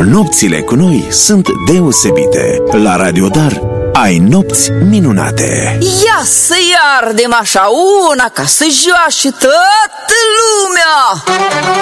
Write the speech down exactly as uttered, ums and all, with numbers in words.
nopțile cu noi sunt deosebite. La Radio Dar ai nopți minunate. Ia să iardem așa una ca să joace toată lumea.